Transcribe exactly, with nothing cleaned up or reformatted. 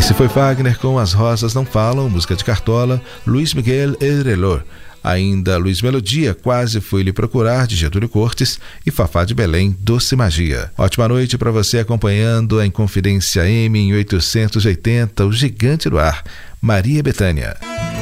Esse foi Fagner com As Rosas Não Falam, música de Cartola, Luiz Miguel Edrelor. Ainda Luiz Melodia, Quase Fui Lhe Procurar, de Getúlio Cortes, e Fafá de Belém, Doce Magia. Ótima noite para você acompanhando a Inconfidência M em oitocentos e oitenta, o Gigante do Ar, Maria Bethânia.